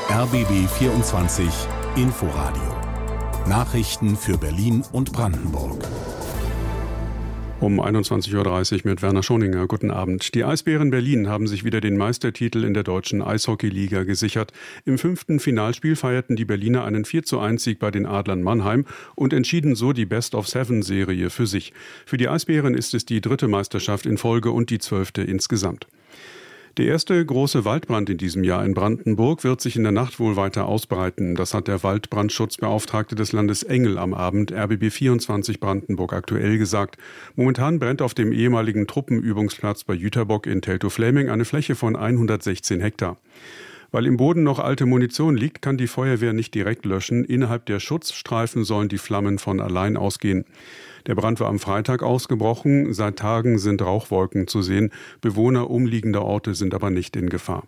RBB 24 Inforadio. Nachrichten für Berlin und Brandenburg. Um 21.30 Uhr mit Werner Schoninger. Guten Abend. Die Eisbären Berlin haben sich wieder den Meistertitel in der deutschen Eishockeyliga gesichert. Im 5. Finalspiel feierten die Berliner einen 4:1-Sieg bei den Adlern Mannheim und entschieden so die Best-of-Seven-Serie für sich. Für die Eisbären ist es die 3. Meisterschaft in Folge und die 12. insgesamt. Der erste große Waldbrand in diesem Jahr in Brandenburg wird sich in der Nacht wohl weiter ausbreiten. Das hat der Waldbrandschutzbeauftragte des Landes Engel am Abend RBB 24 Brandenburg aktuell gesagt. Momentan brennt auf dem ehemaligen Truppenübungsplatz bei Jüterbock in Teltow-Fläming eine Fläche von 116 Hektar. Weil im Boden noch alte Munition liegt, kann die Feuerwehr nicht direkt löschen. Innerhalb der Schutzstreifen sollen die Flammen von allein ausgehen. Der Brand war am Freitag ausgebrochen. Seit Tagen sind Rauchwolken zu sehen. Bewohner umliegender Orte sind aber nicht in Gefahr.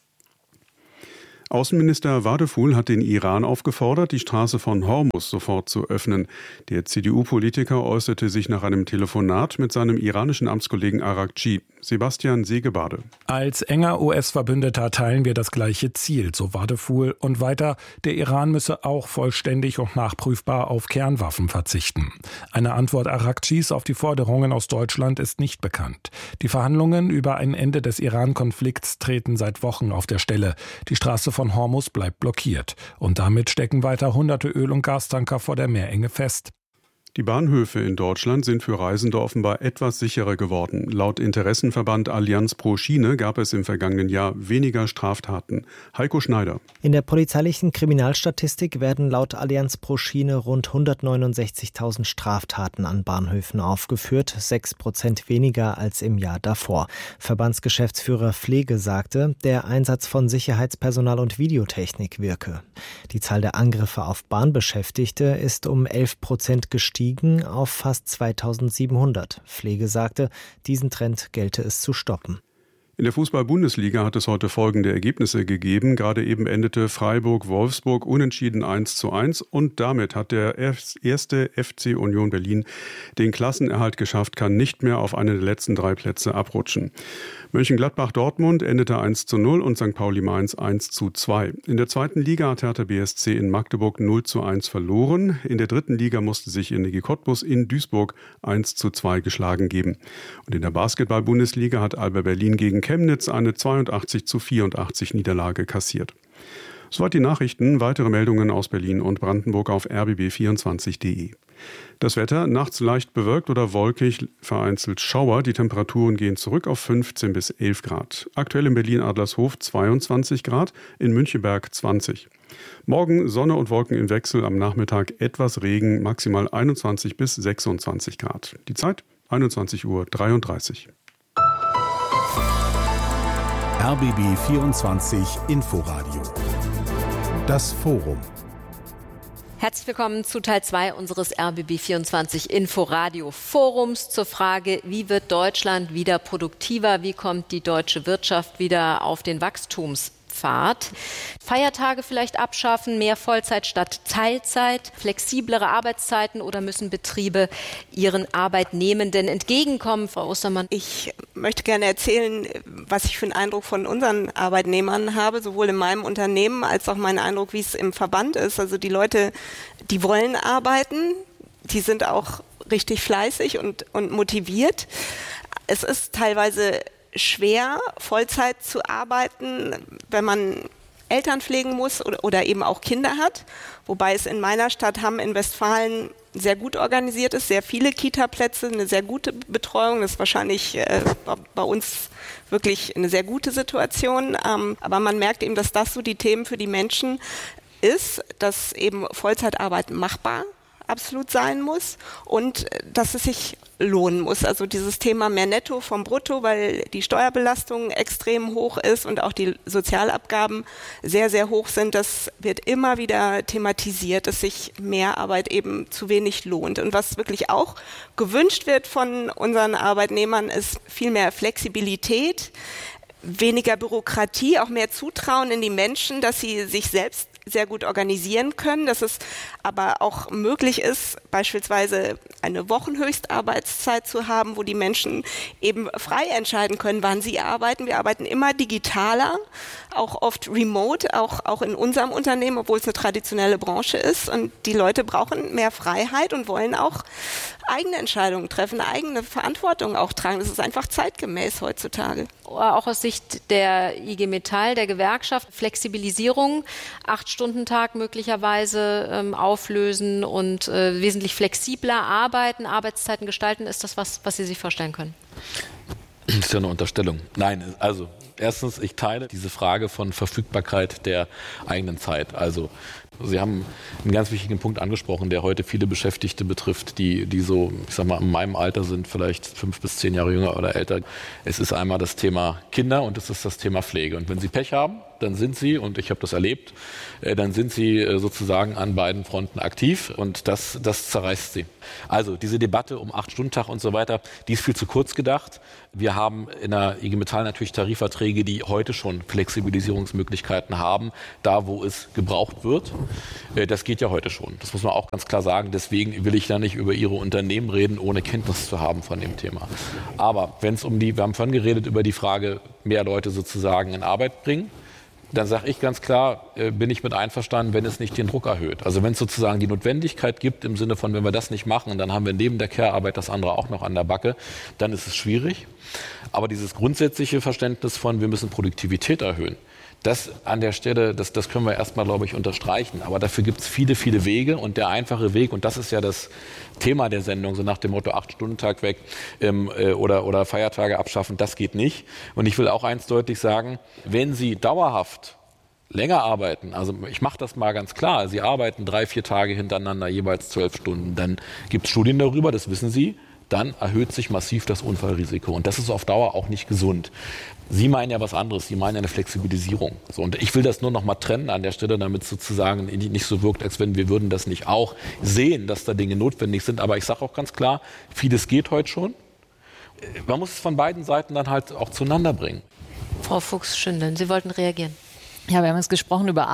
Außenminister Wadeful hat den Iran aufgefordert, die Straße von Hormuz sofort zu öffnen. Der CDU-Politiker äußerte sich nach einem Telefonat mit seinem iranischen Amtskollegen Araghchi. Sebastian Segebade. Als enger US-Verbündeter teilen wir das gleiche Ziel, so Wadeful. Und weiter, der Iran müsse auch vollständig und nachprüfbar auf Kernwaffen verzichten. Eine Antwort Araghchis auf die Forderungen aus Deutschland ist nicht bekannt. Die Verhandlungen über ein Ende des Iran-Konflikts treten seit Wochen auf der Stelle. Die Straße von Hormuz bleibt blockiert. Und damit stecken weiter hunderte Öl- und Gastanker vor der Meerenge fest. Die Bahnhöfe in Deutschland sind für Reisende offenbar etwas sicherer geworden. Laut Interessenverband Allianz pro Schiene gab es im vergangenen Jahr weniger Straftaten. Heiko Schneider. In der polizeilichen Kriminalstatistik werden laut Allianz pro Schiene rund 169.000 Straftaten an Bahnhöfen aufgeführt, 6% weniger als im Jahr davor. Verbandsgeschäftsführer Pflege sagte, der Einsatz von Sicherheitspersonal und Videotechnik wirke. Die Zahl der Angriffe auf Bahnbeschäftigte ist um 11% gestiegen auf fast 2.700. Pflege sagte, diesen Trend gelte es zu stoppen. In der Fußball-Bundesliga hat es heute folgende Ergebnisse gegeben. Gerade eben endete Freiburg-Wolfsburg unentschieden 1:1 und damit hat der erste FC Union Berlin den Klassenerhalt geschafft, kann nicht mehr auf einen der letzten 3 Plätze abrutschen. Mönchengladbach-Dortmund endete 1:0 und St. Pauli-Mainz 1:2. In der 2. Liga hat Hertha BSC in Magdeburg 0:1 verloren. In der 3. Liga musste sich Energie Cottbus in Duisburg 1:2 geschlagen geben. Und in der Basketball-Bundesliga hat Alba Berlin gegen Chemnitz eine 82:84 Niederlage kassiert. Soweit die Nachrichten. Weitere Meldungen aus Berlin und Brandenburg auf rbb24.de. Das Wetter, nachts leicht bewölkt oder wolkig, vereinzelt Schauer. Die Temperaturen gehen zurück auf 15 bis 11 Grad. Aktuell in Berlin-Adlershof 22 Grad, in Münchenberg 20. Morgen Sonne und Wolken im Wechsel, am Nachmittag etwas Regen, maximal 21 bis 26 Grad. Die Zeit 21:33 Uhr. RBB 24 Inforadio. Das Forum. Herzlich willkommen zu Teil 2 unseres RBB 24 Inforadio Forums zur Frage, wie wird Deutschland wieder produktiver, wie kommt die deutsche Wirtschaft wieder auf den Wachstumspfad. Feiertage vielleicht abschaffen, mehr Vollzeit statt Teilzeit, flexiblere Arbeitszeiten oder müssen Betriebe ihren Arbeitnehmenden entgegenkommen? Frau Ostermann. Ich möchte gerne erzählen, was ich für einen Eindruck von unseren Arbeitnehmern habe, sowohl in meinem Unternehmen als auch mein Eindruck, wie es im Verband ist. Also die Leute, die wollen arbeiten, die sind auch richtig fleißig und motiviert. Es ist teilweise schwer, Vollzeit zu arbeiten, wenn man Eltern pflegen muss oder eben auch Kinder hat. Wobei es in meiner Stadt Hamm in Westfalen sehr gut organisiert ist, sehr viele Kita-Plätze, eine sehr gute Betreuung. Das ist wahrscheinlich bei uns wirklich eine sehr gute Situation. Aber man merkt eben, dass das so die Themen für die Menschen ist, dass eben Vollzeitarbeit machbar absolut sein muss und dass es sich lohnen muss. Also dieses Thema mehr Netto vom Brutto, weil die Steuerbelastung extrem hoch ist und auch die Sozialabgaben sehr, sehr hoch sind. Das wird immer wieder thematisiert, dass sich mehr Arbeit eben zu wenig lohnt. Und was wirklich auch gewünscht wird von unseren Arbeitnehmern, ist viel mehr Flexibilität, weniger Bürokratie, auch mehr Zutrauen in die Menschen, dass sie sich selbst sehr gut organisieren können, dass es aber auch möglich ist, beispielsweise eine Wochenhöchstarbeitszeit zu haben, wo die Menschen eben frei entscheiden können, wann sie arbeiten. Wir arbeiten immer digitaler, auch oft remote, auch in unserem Unternehmen, obwohl es eine traditionelle Branche ist. Und die Leute brauchen mehr Freiheit und wollen auch eigene Entscheidungen treffen, eigene Verantwortung auch tragen. Das ist einfach zeitgemäß heutzutage. Auch aus Sicht der IG Metall, der Gewerkschaft, Flexibilisierung, 8-Stunden-Tag möglicherweise auflösen und wesentlich flexibler arbeiten, Arbeitszeiten gestalten. Ist das was Sie sich vorstellen können? Das ist ja eine Unterstellung. Nein, also erstens, ich teile diese Frage von Verfügbarkeit der eigenen Zeit. Also Sie haben einen ganz wichtigen Punkt angesprochen, der heute viele Beschäftigte betrifft, die so, ich sag mal, in meinem Alter sind, vielleicht 5 bis 10 Jahre jünger oder älter. Es ist einmal das Thema Kinder und es ist das Thema Pflege. Und wenn Sie Pech haben, dann sind Sie, und ich habe das erlebt, dann sind Sie sozusagen an beiden Fronten aktiv und das zerreißt Sie. Also diese Debatte um 8-Stunden-Tag und so weiter, die ist viel zu kurz gedacht. Wir haben in der IG Metall natürlich Tarifverträge, die heute schon Flexibilisierungsmöglichkeiten haben, da wo es gebraucht wird. Das geht ja heute schon. Das muss man auch ganz klar sagen. Deswegen will ich da nicht über Ihre Unternehmen reden, ohne Kenntnis zu haben von dem Thema. Aber wenn es wir haben vorhin geredet über die Frage, mehr Leute sozusagen in Arbeit bringen, dann sage ich ganz klar, bin ich mit einverstanden, wenn es nicht den Druck erhöht. Also wenn es sozusagen die Notwendigkeit gibt, im Sinne von, wenn wir das nicht machen, dann haben wir neben der Care-Arbeit das andere auch noch an der Backe, dann ist es schwierig. Aber dieses grundsätzliche Verständnis von, wir müssen Produktivität erhöhen, das an der Stelle, das können wir erstmal, glaube ich, unterstreichen. Aber dafür gibt es viele, viele Wege. Und der einfache Weg, und das ist ja das Thema der Sendung, so nach dem Motto 8-Stunden-Tag weg oder Feiertage abschaffen, das geht nicht. Und ich will auch eins deutlich sagen, wenn Sie dauerhaft länger arbeiten, also ich mache das mal ganz klar, Sie arbeiten 3-4 Tage hintereinander, jeweils 12 Stunden, dann gibt es Studien darüber, das wissen Sie, dann erhöht sich massiv das Unfallrisiko. Und das ist auf Dauer auch nicht gesund. Sie meinen ja was anderes, Sie meinen eine Flexibilisierung. So, und ich will das nur noch mal trennen an der Stelle, damit es sozusagen nicht so wirkt, als wenn wir würden das nicht auch sehen, dass da Dinge notwendig sind. Aber ich sage auch ganz klar, vieles geht heute schon. Man muss es von beiden Seiten dann halt auch zueinander bringen. Frau Fuchs-Schündeln, Sie wollten reagieren. Ja, wir haben jetzt gesprochen über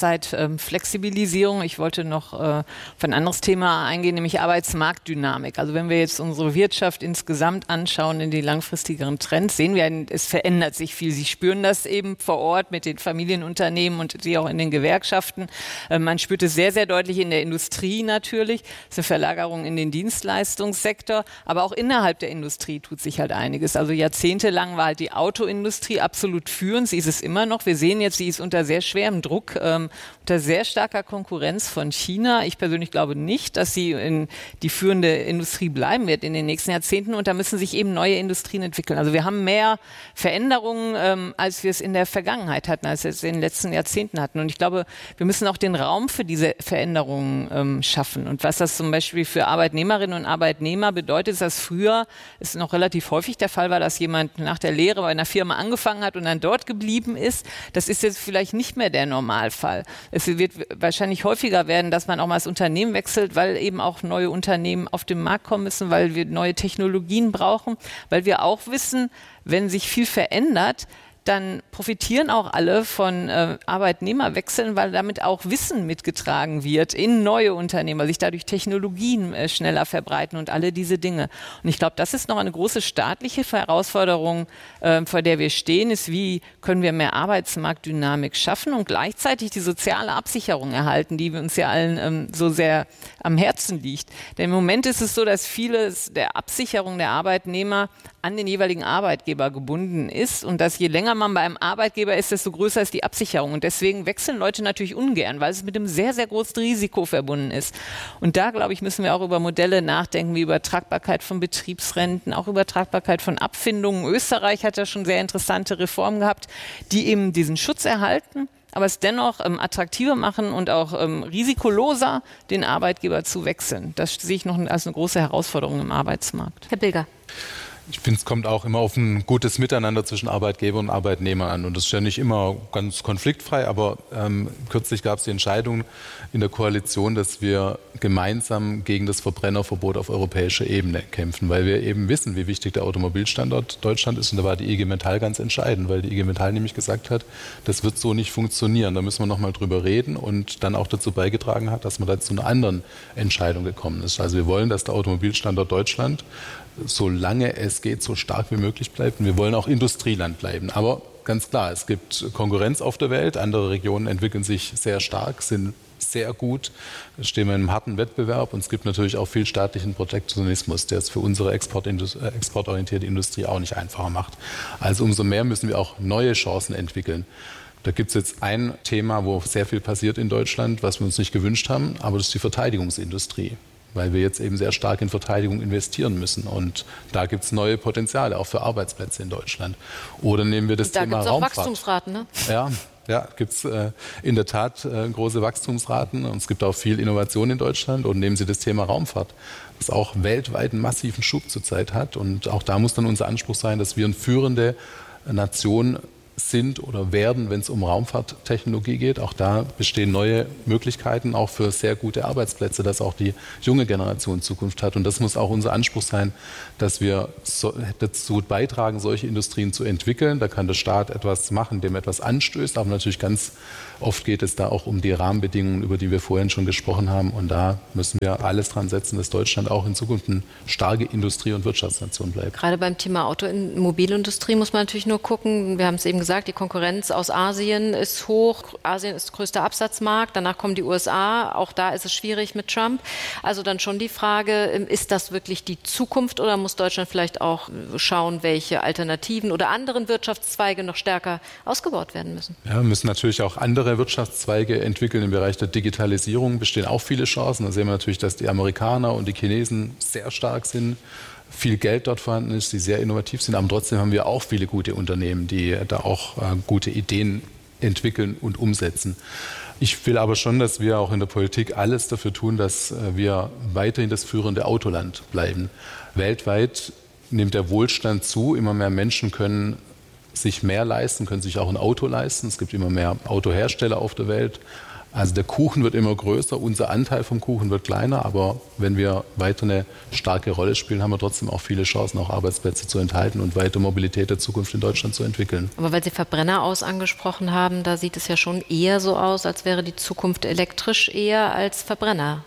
Arbeitszeitflexibilisierung. Ich wollte noch auf ein anderes Thema eingehen, nämlich Arbeitsmarktdynamik. Also wenn wir jetzt unsere Wirtschaft insgesamt anschauen in die langfristigeren Trends, sehen wir, es verändert sich viel. Sie spüren das eben vor Ort mit den Familienunternehmen und Sie auch in den Gewerkschaften. Man spürt es sehr, sehr deutlich in der Industrie natürlich. Es ist eine Verlagerung in den Dienstleistungssektor, aber auch innerhalb der Industrie tut sich halt einiges. Also jahrzehntelang war halt die Autoindustrie absolut führend. Sie ist es immer noch. Wir sehen jetzt, sie ist unter sehr schwerem Druck, unter sehr starker Konkurrenz von China. Ich persönlich glaube nicht, dass sie in die führende Industrie bleiben wird in den nächsten Jahrzehnten und da müssen sich eben neue Industrien entwickeln. Also wir haben mehr Veränderungen, als wir es in der Vergangenheit hatten, als wir es in den letzten Jahrzehnten hatten. Und ich glaube, wir müssen auch den Raum für diese Veränderungen schaffen. Und was das zum Beispiel für Arbeitnehmerinnen und Arbeitnehmer bedeutet, ist, dass früher es noch relativ häufig der Fall war, dass jemand nach der Lehre bei einer Firma angefangen hat und dann dort geblieben ist. Das ist jetzt vielleicht nicht mehr der Normalfall. Es wird wahrscheinlich häufiger werden, dass man auch mal das Unternehmen wechselt, weil eben auch neue Unternehmen auf den Markt kommen müssen, weil wir neue Technologien brauchen, weil wir auch wissen, wenn sich viel verändert, dann profitieren auch alle von Arbeitnehmerwechseln, weil damit auch Wissen mitgetragen wird in neue Unternehmen, weil sich dadurch Technologien schneller verbreiten und alle diese Dinge. Und ich glaube, das ist noch eine große staatliche Herausforderung, vor der wir stehen, ist, wie können wir mehr Arbeitsmarktdynamik schaffen und gleichzeitig die soziale Absicherung erhalten, die uns ja allen so sehr am Herzen liegt. Denn im Moment ist es so, dass vieles der Absicherung der Arbeitnehmer an den jeweiligen Arbeitgeber gebunden ist und dass je länger man bei einem Arbeitgeber ist, desto größer ist die Absicherung. Und deswegen wechseln Leute natürlich ungern, weil es mit einem sehr, sehr großen Risiko verbunden ist. Und da, glaube ich, müssen wir auch über Modelle nachdenken, wie Übertragbarkeit von Betriebsrenten, auch Übertragbarkeit von Abfindungen. Österreich hat ja schon sehr interessante Reformen gehabt, die eben diesen Schutz erhalten, aber es dennoch attraktiver machen und auch risikoloser, den Arbeitgeber zu wechseln. Das sehe ich noch als eine große Herausforderung im Arbeitsmarkt. Herr Bilger. Ich finde, es kommt auch immer auf ein gutes Miteinander zwischen Arbeitgeber und Arbeitnehmer an. Und das ist ja nicht immer ganz konfliktfrei, aber kürzlich gab es die Entscheidung in der Koalition, dass wir gemeinsam gegen das Verbrennerverbot auf europäischer Ebene kämpfen, weil wir eben wissen, wie wichtig der Automobilstandort Deutschland ist. Und da war die IG Metall ganz entscheidend, weil die IG Metall nämlich gesagt hat, das wird so nicht funktionieren. Da müssen wir nochmal drüber reden und dann auch dazu beigetragen hat, dass man da zu einer anderen Entscheidung gekommen ist. Also wir wollen, dass der Automobilstandort Deutschland, solange es geht, so stark wie möglich bleibt. Und wir wollen auch Industrieland bleiben. Aber ganz klar, es gibt Konkurrenz auf der Welt. Andere Regionen entwickeln sich sehr stark, sind sehr gut, stehen wir in einem harten Wettbewerb. Und es gibt natürlich auch viel staatlichen Protektionismus, der es für unsere exportorientierte Industrie auch nicht einfacher macht. Also umso mehr müssen wir auch neue Chancen entwickeln. Da gibt es jetzt ein Thema, wo sehr viel passiert in Deutschland, was wir uns nicht gewünscht haben, aber das ist die Verteidigungsindustrie, weil wir jetzt eben sehr stark in Verteidigung investieren müssen. Und da gibt es neue Potenziale, auch für Arbeitsplätze in Deutschland. Oder nehmen wir das Thema Raumfahrt. Da gibt es auch Wachstumsraten, ne? Ja, gibt es in der Tat große Wachstumsraten. Und es gibt auch viel Innovation in Deutschland. Und nehmen Sie das Thema Raumfahrt, das auch weltweit einen massiven Schub zurzeit hat. Und auch da muss dann unser Anspruch sein, dass wir eine führende Nation sind oder werden, wenn es um Raumfahrttechnologie geht. Auch da bestehen neue Möglichkeiten, auch für sehr gute Arbeitsplätze, dass auch die junge Generation Zukunft hat. Und das muss auch unser Anspruch sein, dass wir dazu beitragen, solche Industrien zu entwickeln. Da kann der Staat etwas machen, dem etwas anstößt, aber natürlich ganz oft geht es da auch um die Rahmenbedingungen, über die wir vorhin schon gesprochen haben. Und da müssen wir alles dran setzen, dass Deutschland auch in Zukunft eine starke Industrie- und Wirtschaftsnation bleibt. Gerade beim Thema Automobilindustrie muss man natürlich nur gucken. Wir haben es eben gesagt, die Konkurrenz aus Asien ist hoch. Asien ist größter Absatzmarkt. Danach kommen die USA. Auch da ist es schwierig mit Trump. Also dann schon die Frage, ist das wirklich die Zukunft oder muss Deutschland vielleicht auch schauen, welche Alternativen oder anderen Wirtschaftszweige noch stärker ausgebaut werden müssen? Ja, wir müssen natürlich auch andere Wirtschaftszweige entwickeln. Im Bereich der Digitalisierung bestehen auch viele Chancen. Da sehen wir natürlich, dass die Amerikaner und die Chinesen sehr stark sind, viel Geld dort vorhanden ist, die sehr innovativ sind. Aber trotzdem haben wir auch viele gute Unternehmen, die da auch gute Ideen entwickeln und umsetzen. Ich will aber schon, dass wir auch in der Politik alles dafür tun, dass wir weiterhin das führende Autoland bleiben. Weltweit nimmt der Wohlstand zu. Immer mehr Menschen können sich mehr leisten, können sich auch ein Auto leisten. Es gibt immer mehr Autohersteller auf der Welt. Also der Kuchen wird immer größer, unser Anteil vom Kuchen wird kleiner, aber wenn wir weiter eine starke Rolle spielen, haben wir trotzdem auch viele Chancen, auch Arbeitsplätze zu enthalten und weiter Mobilität der Zukunft in Deutschland zu entwickeln. Aber weil Sie Verbrenner angesprochen haben, da sieht es ja schon eher so aus, als wäre die Zukunft elektrisch eher als Verbrenner.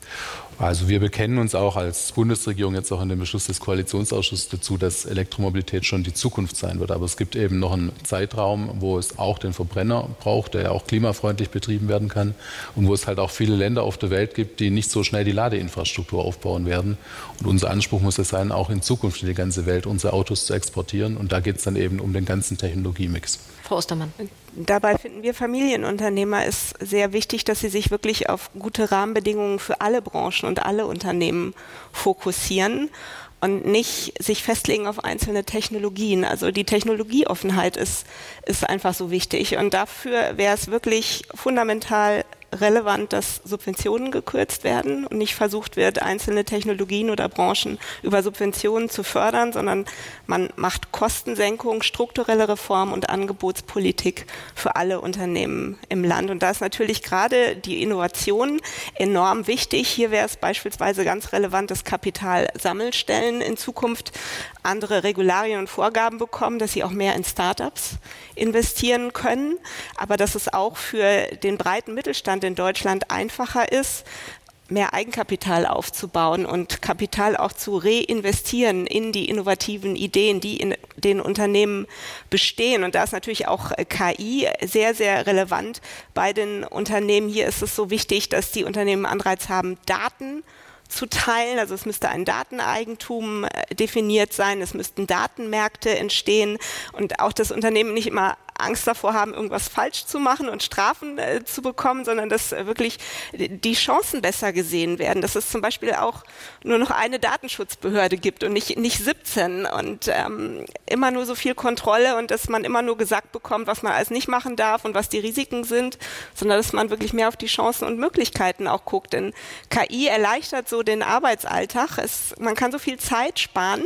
Also wir bekennen uns auch als Bundesregierung jetzt auch in dem Beschluss des Koalitionsausschusses dazu, dass Elektromobilität schon die Zukunft sein wird. Aber es gibt eben noch einen Zeitraum, wo es auch den Verbrenner braucht, der ja auch klimafreundlich betrieben werden kann und wo es halt auch viele Länder auf der Welt gibt, die nicht so schnell die Ladeinfrastruktur aufbauen werden. Und unser Anspruch muss es sein, auch in Zukunft in die ganze Welt unsere Autos zu exportieren. Und da geht es dann eben um den ganzen Technologiemix. Frau Ostermann. Dabei finden wir Familienunternehmer ist sehr wichtig, dass sie sich wirklich auf gute Rahmenbedingungen für alle Branchen und alle Unternehmen fokussieren und nicht sich festlegen auf einzelne Technologien. Also die Technologieoffenheit ist einfach so wichtig. Und dafür wäre es wirklich fundamental relevant, dass Subventionen gekürzt werden und nicht versucht wird, einzelne Technologien oder Branchen über Subventionen zu fördern, sondern man macht Kostensenkung, strukturelle Reform und Angebotspolitik für alle Unternehmen im Land. Und da ist natürlich gerade die Innovation enorm wichtig. Hier wäre es beispielsweise ganz relevant, dass Kapitalsammelstellen in Zukunft andere Regularien und Vorgaben bekommen, dass sie auch mehr in Startups investieren können, aber dass es auch für den breiten Mittelstand in Deutschland einfacher ist, mehr Eigenkapital aufzubauen und Kapital auch zu reinvestieren in die innovativen Ideen, die in den Unternehmen bestehen. Und da ist natürlich auch KI sehr, sehr relevant bei den Unternehmen. Hier ist es so wichtig, dass die Unternehmen Anreiz haben, Daten zu teilen. Also es müsste ein Dateneigentum definiert sein, es müssten Datenmärkte entstehen und auch das Unternehmen nicht immer Angst davor haben, irgendwas falsch zu machen und Strafen zu bekommen, sondern dass wirklich die Chancen besser gesehen werden, dass es zum Beispiel auch nur noch eine Datenschutzbehörde gibt und nicht 17 und immer nur so viel Kontrolle und dass man immer nur gesagt bekommt, was man alles nicht machen darf und was die Risiken sind, sondern dass man wirklich mehr auf die Chancen und Möglichkeiten auch guckt. Denn KI erleichtert so den Arbeitsalltag. Man kann so viel Zeit sparen.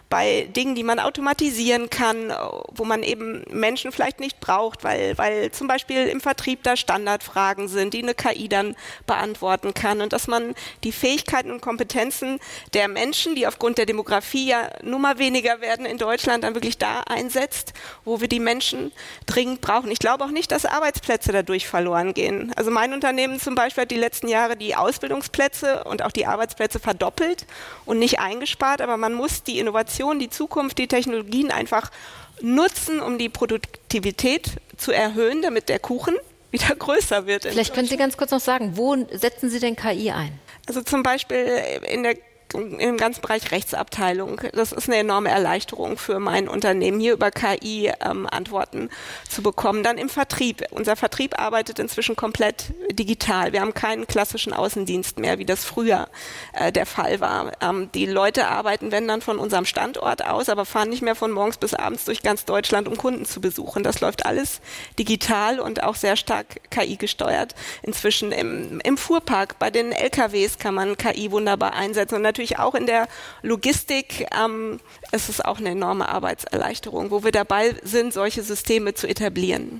bei Dingen, die man automatisieren kann, wo man eben Menschen vielleicht nicht braucht, weil zum Beispiel im Vertrieb da Standardfragen sind, die eine KI dann beantworten kann und dass man die Fähigkeiten und Kompetenzen der Menschen, die aufgrund der Demografie ja nun mal weniger werden in Deutschland, dann wirklich da einsetzt, wo wir die Menschen dringend brauchen. Ich glaube auch nicht, dass Arbeitsplätze dadurch verloren gehen. Also mein Unternehmen zum Beispiel hat die letzten Jahre die Ausbildungsplätze und auch die Arbeitsplätze verdoppelt und nicht eingespart, aber man muss die Innovation, die Zukunft, die Technologien einfach nutzen, um die Produktivität zu erhöhen, damit der Kuchen wieder größer wird. Vielleicht können Sie ganz kurz noch sagen, wo setzen Sie denn KI ein? Also zum Beispiel im ganzen Bereich Rechtsabteilung. Das ist eine enorme Erleichterung für mein Unternehmen, hier über KI Antworten zu bekommen. Dann im Vertrieb. Unser Vertrieb arbeitet inzwischen komplett digital. Wir haben keinen klassischen Außendienst mehr, wie das früher der Fall war. Die Leute arbeiten, wenn dann von unserem Standort aus, aber fahren nicht mehr von morgens bis abends durch ganz Deutschland, um Kunden zu besuchen. Das läuft alles digital und auch sehr stark KI gesteuert. Inzwischen im Fuhrpark, bei den LKWs kann man KI wunderbar einsetzen und natürlich auch in der Logistik ist es auch eine enorme Arbeitserleichterung, wo wir dabei sind, solche Systeme zu etablieren.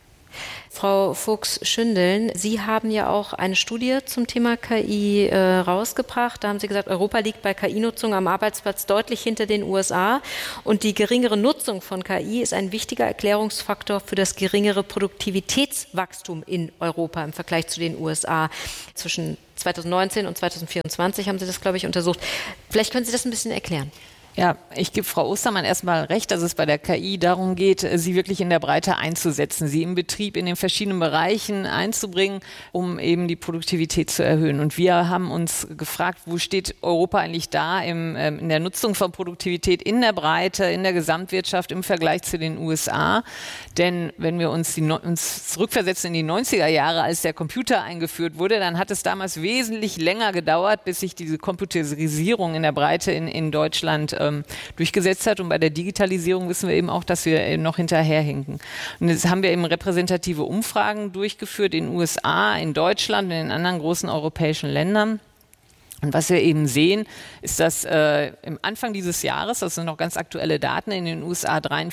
Frau Fuchs-Schündeln, Sie haben ja auch eine Studie zum Thema KI rausgebracht. Da haben Sie gesagt, Europa liegt bei KI-Nutzung am Arbeitsplatz deutlich hinter den USA. Und die geringere Nutzung von KI ist ein wichtiger Erklärungsfaktor für das geringere Produktivitätswachstum in Europa im Vergleich zu den USA. Zwischen 2019 und 2024 haben Sie das, glaube ich, untersucht. Vielleicht können Sie das ein bisschen erklären. Ja, ich gebe Frau Ostermann erstmal recht, dass es bei der KI darum geht, sie wirklich in der Breite einzusetzen, sie im Betrieb in den verschiedenen Bereichen einzubringen, um eben die Produktivität zu erhöhen. Und wir haben uns gefragt, wo steht Europa eigentlich da in der Nutzung von Produktivität in der Breite, in der Gesamtwirtschaft im Vergleich zu den USA. Denn wenn wir uns zurückversetzen in die 90er Jahre, als der Computer eingeführt wurde, dann hat es damals wesentlich länger gedauert, bis sich diese Computerisierung in der Breite in Deutschland durchgesetzt hat. Und bei der Digitalisierung wissen wir eben auch, dass wir noch hinterherhinken. Und jetzt haben wir eben repräsentative Umfragen durchgeführt in den USA, in Deutschland und in anderen großen europäischen Ländern. Und was wir eben sehen, ist, dass im Anfang dieses Jahres, das sind noch ganz aktuelle Daten, in den USA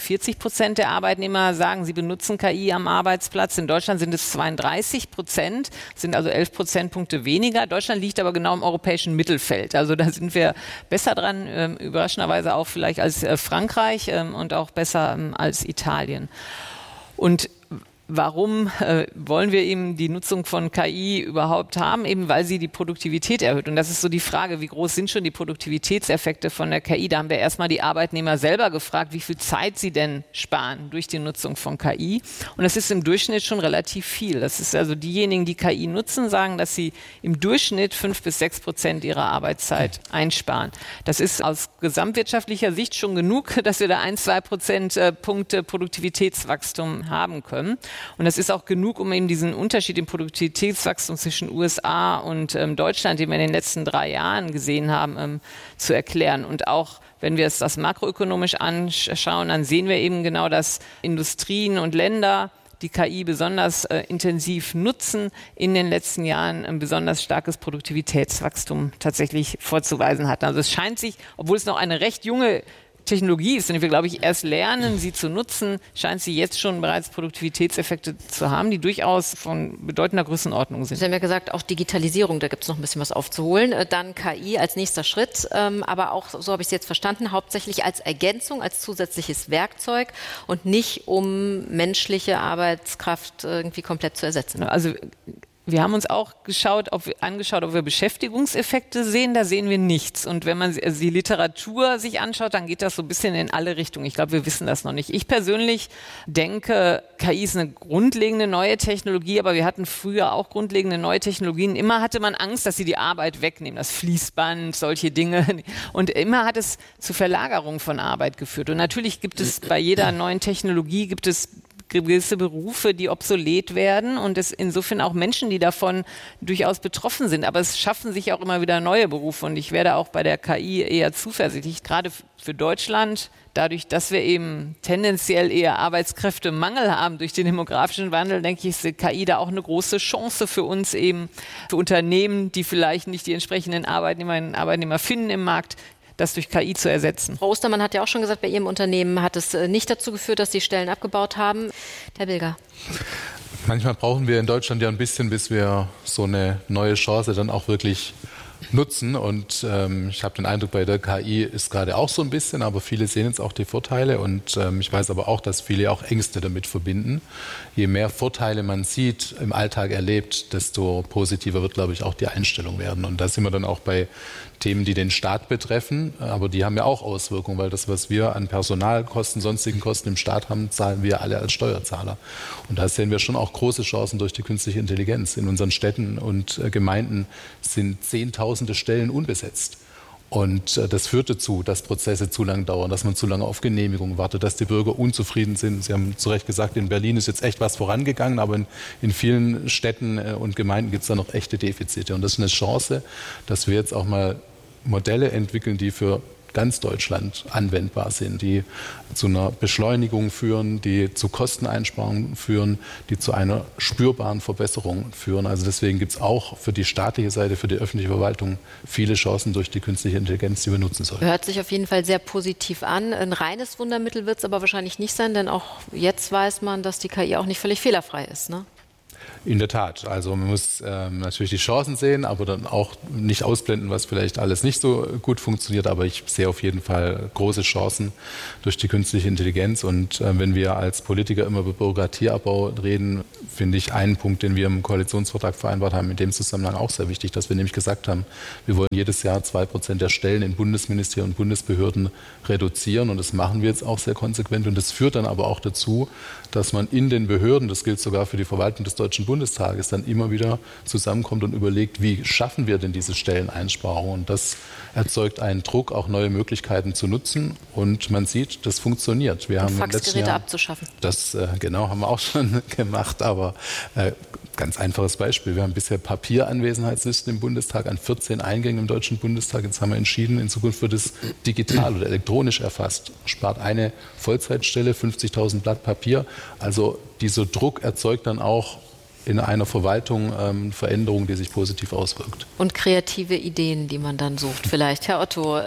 43% der Arbeitnehmer sagen, sie benutzen KI am Arbeitsplatz. In Deutschland sind es 32%, sind also 11 Prozentpunkte weniger. Deutschland liegt aber genau im europäischen Mittelfeld. Also da sind wir besser dran, überraschenderweise auch vielleicht als Frankreich und auch besser als Italien. Und warum wollen wir eben die Nutzung von KI überhaupt haben? Eben weil sie die Produktivität erhöht. Und das ist so die Frage, wie groß sind schon die Produktivitätseffekte von der KI? Da haben wir erstmal die Arbeitnehmer selber gefragt, wie viel Zeit sie denn sparen durch die Nutzung von KI. Und das ist im Durchschnitt schon relativ viel. Das ist also diejenigen, die KI nutzen, sagen, dass sie im Durchschnitt 5-6% ihrer Arbeitszeit einsparen. Das ist aus gesamtwirtschaftlicher Sicht schon genug, dass wir da 1-2 Prozentpunkte Produktivitätswachstum haben können. Und das ist auch genug, um eben diesen Unterschied im Produktivitätswachstum zwischen USA und Deutschland, den wir in den letzten 3 Jahren gesehen haben, zu erklären. Und auch wenn wir es das makroökonomisch anschauen, dann sehen wir eben genau, dass Industrien und Länder die KI besonders intensiv nutzen, in den letzten Jahren ein besonders starkes Produktivitätswachstum tatsächlich vorzuweisen hatten. Also es scheint sich, obwohl es noch eine recht junge Technologie ist und wir, glaube ich, erst lernen, sie zu nutzen, scheint sie jetzt schon bereits Produktivitätseffekte zu haben, die durchaus von bedeutender Größenordnung sind. Sie haben ja gesagt, auch Digitalisierung, da gibt es noch ein bisschen was aufzuholen. Dann KI als nächster Schritt, aber auch, so habe ich es jetzt verstanden, hauptsächlich als Ergänzung, als zusätzliches Werkzeug und nicht um menschliche Arbeitskraft irgendwie komplett zu ersetzen. Also wir haben uns auch angeschaut, ob wir Beschäftigungseffekte sehen. Da sehen wir nichts. Und wenn man die Literatur sich anschaut, dann geht das so ein bisschen in alle Richtungen. Ich glaube, wir wissen das noch nicht. Ich persönlich denke, KI ist eine grundlegende neue Technologie, aber wir hatten früher auch grundlegende neue Technologien. Immer hatte man Angst, dass sie die Arbeit wegnehmen. Das Fließband, solche Dinge. Und immer hat es zu Verlagerung von Arbeit geführt. Und natürlich gibt es bei jeder neuen Technologie gewisse Berufe, die obsolet werden und es insofern auch Menschen, die davon durchaus betroffen sind. Aber es schaffen sich auch immer wieder neue Berufe und ich werde auch bei der KI eher zuversichtlich, gerade für Deutschland, dadurch, dass wir eben tendenziell eher Arbeitskräftemangel haben durch den demografischen Wandel, denke ich, ist KI da auch eine große Chance für uns eben, für Unternehmen, die vielleicht nicht die entsprechenden Arbeitnehmerinnen und Arbeitnehmer finden im Markt, das durch KI zu ersetzen. Frau Ostermann hat ja auch schon gesagt, bei Ihrem Unternehmen hat es nicht dazu geführt, dass Sie Stellen abgebaut haben. Herr Bilger. Manchmal brauchen wir in Deutschland ja ein bisschen, bis wir so eine neue Chance dann auch wirklich nutzen. Und ich habe den Eindruck, bei der KI ist gerade auch so ein bisschen, aber viele sehen jetzt auch die Vorteile. Und ich weiß aber auch, dass viele auch Ängste damit verbinden. Je mehr Vorteile man sieht, im Alltag erlebt, desto positiver wird, glaube ich, auch die Einstellung werden. Und da sind wir dann auch bei Themen, die den Staat betreffen, aber die haben ja auch Auswirkungen, weil das, was wir an Personalkosten, sonstigen Kosten im Staat haben, zahlen wir alle als Steuerzahler. Und da sehen wir schon auch große Chancen durch die künstliche Intelligenz. In unseren Städten und Gemeinden sind Zehntausende Stellen unbesetzt. Und das führt dazu, dass Prozesse zu lang dauern, dass man zu lange auf Genehmigungen wartet, dass die Bürger unzufrieden sind. Sie haben zu Recht gesagt, in Berlin ist jetzt echt was vorangegangen, aber in vielen Städten und Gemeinden gibt es da noch echte Defizite. Und das ist eine Chance, dass wir jetzt auch mal Modelle entwickeln, die für ganz Deutschland anwendbar sind, die zu einer Beschleunigung führen, die zu Kosteneinsparungen führen, die zu einer spürbaren Verbesserung führen. Also deswegen gibt es auch für die staatliche Seite, für die öffentliche Verwaltung viele Chancen durch die künstliche Intelligenz, die wir nutzen sollen. Hört sich auf jeden Fall sehr positiv an. Ein reines Wundermittel wird es aber wahrscheinlich nicht sein, denn auch jetzt weiß man, dass die KI auch nicht völlig fehlerfrei ist, ne? In der Tat. Also man muss natürlich die Chancen sehen, aber dann auch nicht ausblenden, was vielleicht alles nicht so gut funktioniert. Aber ich sehe auf jeden Fall große Chancen durch die künstliche Intelligenz. Und wenn wir als Politiker immer über Bürokratieabbau reden, finde ich einen Punkt, den wir im Koalitionsvertrag vereinbart haben, in dem Zusammenhang auch sehr wichtig, dass wir nämlich gesagt haben, wir wollen jedes Jahr 2% der Stellen in Bundesministerien und Bundesbehörden reduzieren. Und das machen wir jetzt auch sehr konsequent. Und das führt dann aber auch dazu, dass man in den Behörden, das gilt sogar für die Verwaltung des Deutschen Bundestages, dann immer wieder zusammenkommt und überlegt, wie schaffen wir denn diese Stelleneinsparung? Und das erzeugt einen Druck, auch neue Möglichkeiten zu nutzen. Und man sieht, das funktioniert. Wir haben Faxgeräte abzuschaffen. Das genau haben wir auch schon gemacht, aber ganz einfaches Beispiel. Wir haben bisher Papieranwesenheitslisten im Bundestag an 14 Eingängen im Deutschen Bundestag. Jetzt haben wir entschieden, in Zukunft wird es digital oder elektronisch erfasst. Spart eine Vollzeitstelle 50.000 Blatt Papier. Also dieser Druck erzeugt dann auch in einer Verwaltung Veränderung, die sich positiv auswirkt. Und kreative Ideen, die man dann sucht vielleicht. Herr Otto,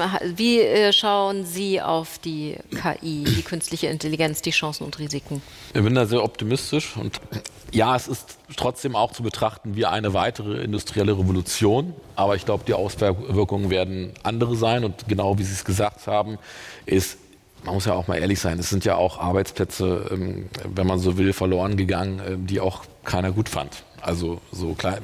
wie schauen Sie auf die KI, die künstliche Intelligenz, die Chancen und Risiken? Ich bin da sehr optimistisch und ja, es ist trotzdem auch zu betrachten wie eine weitere industrielle Revolution. Aber ich glaube, die Auswirkungen werden andere sein. Und genau wie Sie es gesagt haben, ist, man muss ja auch mal ehrlich sein, es sind ja auch Arbeitsplätze, wenn man so will, verloren gegangen, die auch keiner gut fand. Also so klein.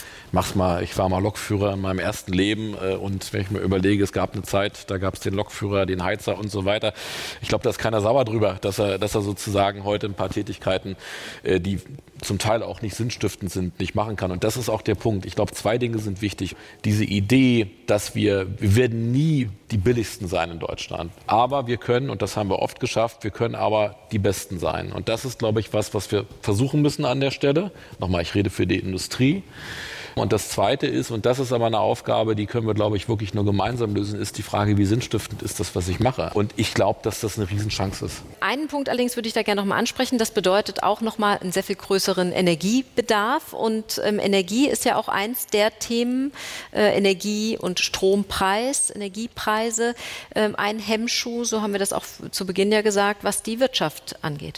Ich war mal Lokführer in meinem ersten Leben und wenn ich mir überlege, es gab eine Zeit, da gab es den Lokführer, den Heizer und so weiter. Ich glaube, da ist keiner sauer drüber, dass er sozusagen heute ein paar Tätigkeiten, die zum Teil auch nicht sinnstiftend sind, nicht machen kann. Und das ist auch der Punkt. Ich glaube, 2 Dinge sind wichtig. Diese Idee, dass wir werden nie die billigsten sein in Deutschland. Aber wir können, und das haben wir oft geschafft, wir können aber die Besten sein. Und das ist, glaube ich, was wir versuchen müssen an der Stelle. Nochmal, ich rede für die Industrie. Und das Zweite ist, und das ist aber eine Aufgabe, die können wir, glaube ich, wirklich nur gemeinsam lösen, ist die Frage, wie sinnstiftend ist das, was ich mache? Und ich glaube, dass das eine Riesenchance ist. Einen Punkt allerdings würde ich da gerne nochmal ansprechen. Das bedeutet auch nochmal einen sehr viel größeren Energiebedarf. Und Energie ist ja auch eins der Themen, Energie- und Strompreis, Energiepreise. Ein Hemmschuh, so haben wir das auch zu Beginn ja gesagt, was die Wirtschaft angeht.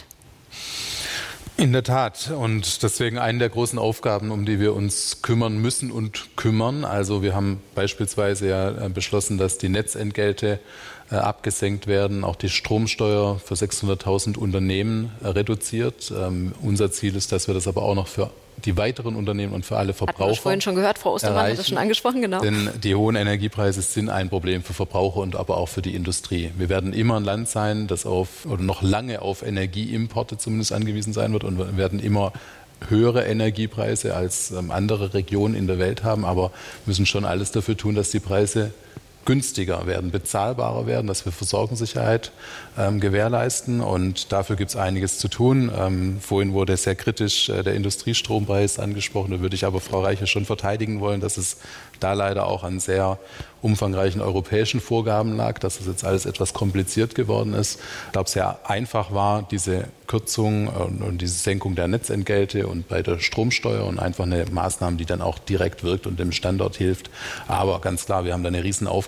In der Tat. Und deswegen eine der großen Aufgaben, um die wir uns kümmern müssen und kümmern. Also wir haben beispielsweise ja beschlossen, dass die Netzentgelte abgesenkt werden, auch die Stromsteuer für 600.000 Unternehmen reduziert. Unser Ziel ist, dass wir das aber auch noch für die weiteren Unternehmen und für alle Verbraucher hatten wir vorhin schon gehört, Frau Ostermann hat das schon angesprochen, genau. Denn die hohen Energiepreise sind ein Problem für Verbraucher und aber auch für die Industrie. Wir werden immer ein Land sein, das noch lange auf Energieimporte zumindest angewiesen sein wird und wir werden immer höhere Energiepreise als andere Regionen in der Welt haben, aber müssen schon alles dafür tun, dass die Preise günstiger werden, bezahlbarer werden, dass wir Versorgungssicherheit gewährleisten und dafür gibt es einiges zu tun. Vorhin wurde sehr kritisch der Industriestrompreis angesprochen, da würde ich aber Frau Reiche schon verteidigen wollen, dass es da leider auch an sehr umfangreichen europäischen Vorgaben lag, dass das jetzt alles etwas kompliziert geworden ist. Ich glaube, sehr einfach war diese Kürzung und diese Senkung der Netzentgelte und bei der Stromsteuer und einfach eine Maßnahme, die dann auch direkt wirkt und dem Standort hilft. Aber ganz klar, wir haben da eine Riesenaufgabe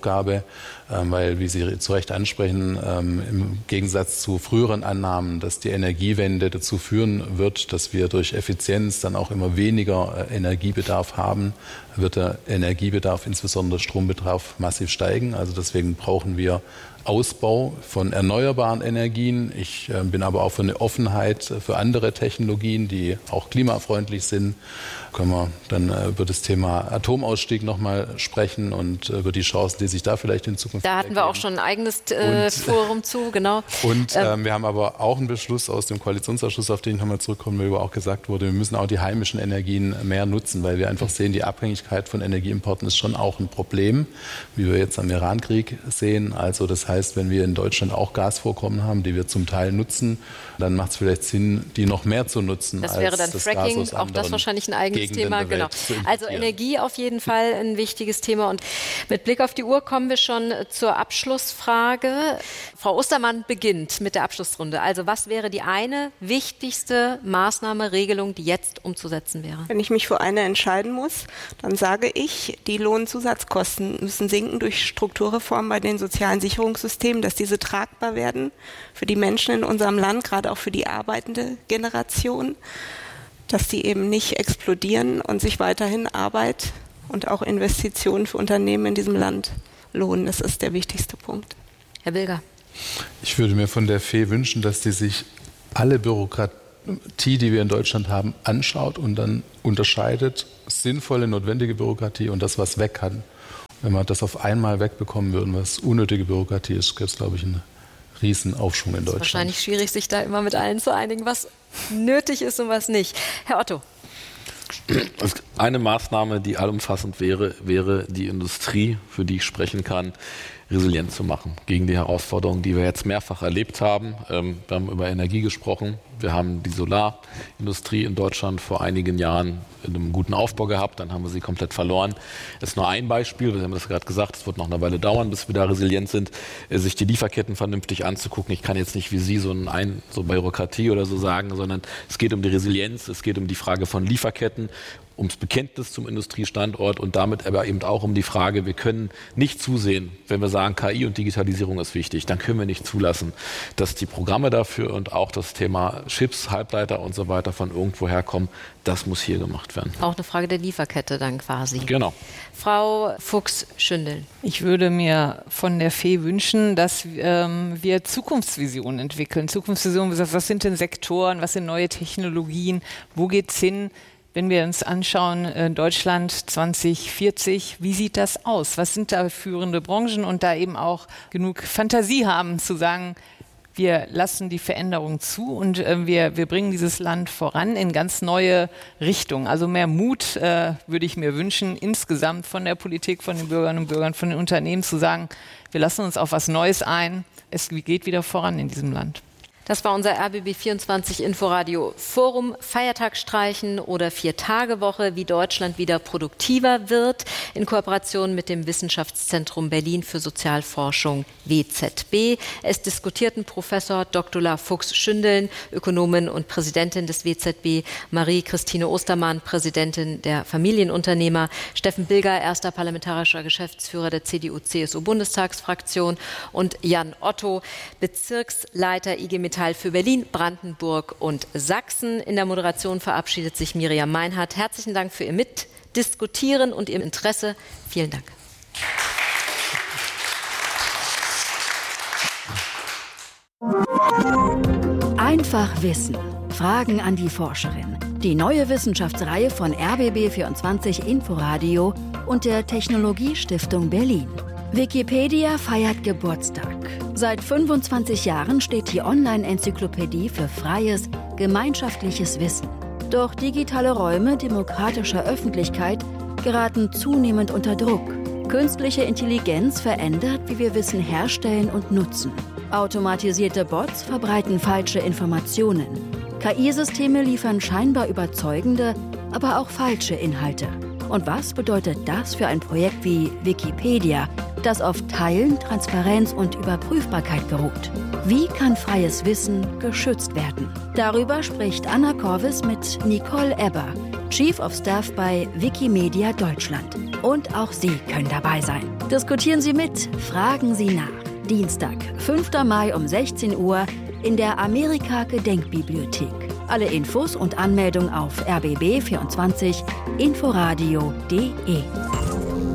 Aufgabe, weil, wie Sie zu Recht ansprechen, im Gegensatz zu früheren Annahmen, dass die Energiewende dazu führen wird, dass wir durch Effizienz dann auch immer weniger Energiebedarf haben, wird der Energiebedarf, insbesondere Strombedarf, massiv steigen. Also deswegen brauchen wir Ausbau von erneuerbaren Energien. Ich bin aber auch für eine Offenheit für andere Technologien, die auch klimafreundlich sind. Können wir dann über das Thema Atomausstieg nochmal sprechen und über die Chancen, die sich da vielleicht in Zukunft ergeben. Da hatten wir auch schon ein eigenes Forum zu, genau. Und wir haben aber auch einen Beschluss aus dem Koalitionsausschuss, auf den ich nochmal zurückkommen will, wo auch gesagt wurde, wir müssen auch die heimischen Energien mehr nutzen, weil wir einfach sehen, die Abhängigkeit von Energieimporten ist schon auch ein Problem, wie wir jetzt am Irankrieg sehen. Also das heißt, wenn wir in Deutschland auch Gasvorkommen haben, die wir zum Teil nutzen, dann macht es vielleicht Sinn, die noch mehr zu nutzen. Das wäre dann Fracking, auch das wahrscheinlich ein eigenes Thema. Genau. Also Energie auf jeden Fall ein wichtiges Thema. Und mit Blick auf die Uhr kommen wir schon zur Abschlussfrage. Frau Ostermann beginnt mit der Abschlussrunde. Also was wäre die eine wichtigste Maßnahme, Regelung, die jetzt umzusetzen wäre? Wenn ich mich für eine entscheiden muss, dann sage ich, die Lohnzusatzkosten müssen sinken durch Strukturreformen bei den sozialen Sicherungssystemen, dass diese tragbar werden für die Menschen in unserem Land, gerade auch für die arbeitende Generation, dass die eben nicht explodieren und sich weiterhin Arbeit und auch Investitionen für Unternehmen in diesem Land lohnen. Das ist der wichtigste Punkt. Herr Bilger. Ich würde mir von der FE wünschen, dass die sich alle Bürokratie, die wir in Deutschland haben, anschaut und dann unterscheidet sinnvolle, notwendige Bürokratie und das, was weg kann. Wenn wir das auf einmal wegbekommen würden, was unnötige Bürokratie ist, gibt es, glaube ich, einen Riesenaufschwung in Deutschland. Es ist wahrscheinlich schwierig, sich da immer mit allen zu einigen, was nötig ist und was nicht. Herr Otto. Eine Maßnahme, die allumfassend wäre die Industrie, für die ich sprechen kann, resilient zu machen gegen die Herausforderungen, die wir jetzt mehrfach erlebt haben. Wir haben über Energie gesprochen. Wir haben die Solarindustrie in Deutschland vor einigen Jahren in einem guten Aufbau gehabt. Dann haben wir sie komplett verloren. Das ist nur ein Beispiel. Wir haben das gerade gesagt. Es wird noch eine Weile dauern, bis wir da resilient sind, sich die Lieferketten vernünftig anzugucken. Ich kann jetzt nicht wie Sie so Bürokratie oder so sagen, sondern es geht um die Resilienz. Es geht um die Frage von Lieferketten, ums Bekenntnis zum Industriestandort und damit aber eben auch um die Frage, wir können nicht zusehen, wenn wir sagen, KI und Digitalisierung ist wichtig, dann können wir nicht zulassen, dass die Programme dafür und auch das Thema Chips, Halbleiter und so weiter von irgendwo herkommen. Das muss hier gemacht werden. Auch eine Frage der Lieferkette dann quasi. Genau. Frau Fuchs-Schündel. Ich würde mir von der FE wünschen, dass wir Zukunftsvisionen entwickeln. Zukunftsvisionen, was sind denn Sektoren, was sind neue Technologien, wo geht's hin? Wenn wir uns anschauen, Deutschland 2040, wie sieht das aus? Was sind da führende Branchen und da eben auch genug Fantasie haben zu sagen, wir lassen die Veränderung zu und wir bringen dieses Land voran in ganz neue Richtungen. Also mehr Mut würde ich mir wünschen, insgesamt von der Politik, von den Bürgerinnen und Bürgern, von den Unternehmen zu sagen, wir lassen uns auf was Neues ein. Es geht wieder voran in diesem Land. Das war unser RBB24 Inforadio Forum. Feiertag streichen oder 4-Tage-Woche, wie Deutschland wieder produktiver wird, in Kooperation mit dem Wissenschaftszentrum Berlin für Sozialforschung WZB. Es diskutierten Professor Dr. Fuchs-Schündeln, Ökonomin und Präsidentin des WZB, Marie-Christine Ostermann, Präsidentin der Familienunternehmer, Steffen Bilger, erster parlamentarischer Geschäftsführer der CDU-CSU-Bundestagsfraktion und Jan Otto, Bezirksleiter IG Metall für Berlin, Brandenburg und Sachsen. In der Moderation verabschiedet sich Miriam Meinhardt. Herzlichen Dank für Ihr Mitdiskutieren und Ihr Interesse. Vielen Dank. Einfach Wissen. Fragen an die Forscherin. Die neue Wissenschaftsreihe von RBB24 Inforadio und der Technologiestiftung Berlin. Wikipedia feiert Geburtstag. Seit 25 Jahren steht die Online-Enzyklopädie für freies, gemeinschaftliches Wissen. Doch digitale Räume demokratischer Öffentlichkeit geraten zunehmend unter Druck. Künstliche Intelligenz verändert, wie wir Wissen herstellen und nutzen. Automatisierte Bots verbreiten falsche Informationen. KI-Systeme liefern scheinbar überzeugende, aber auch falsche Inhalte. Und was bedeutet das für ein Projekt wie Wikipedia, das auf Teilen, Transparenz und Überprüfbarkeit beruht? Wie kann freies Wissen geschützt werden? Darüber spricht Anna Korvis mit Nicole Ebber, Chief of Staff bei Wikimedia Deutschland. Und auch Sie können dabei sein. Diskutieren Sie mit, fragen Sie nach. Dienstag, 5. Mai um 16 Uhr in der Amerika-Gedenkbibliothek. Alle Infos und Anmeldung auf rbb24inforadio.de.